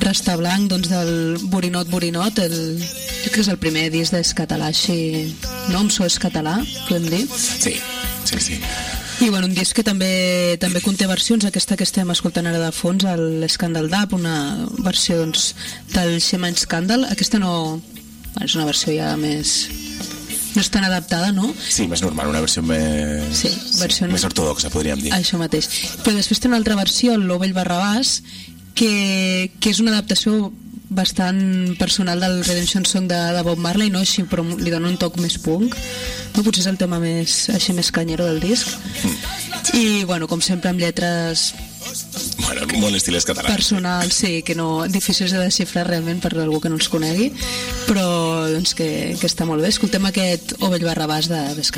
Rasta Blanc, doncs del Borinot, jo crec que és el primer disc d'escatalà així, no? Amb so escatalà, podem dir? Sí. I bueno, un disc que també conté versions, aquesta que estem escoltant ara de fons, l'Scandal Dub, una versió doncs, del Xeman Scandal. Aquesta no... és una versió ja més... no és tan adaptada, no? Sí, més normal, una versió més... Sí, versió... més ortodoxa, podríem dir. Això mateix. Però després té una altra versió, l'Ovell Barrabàs, que és una adaptació bastant personal del Redemption Song de Bob Marley, no? Així, però li dona un toc més punk, no? Potser és el tema així més canyero del disc. I bueno, com sempre amb lletres molt estilers catalans, personals, sí, que no, difícils de desxifrar realment per algú que no els conegui, però doncs que està molt bé. Escoltem aquest Ovell Barrabàs d'Escatalà.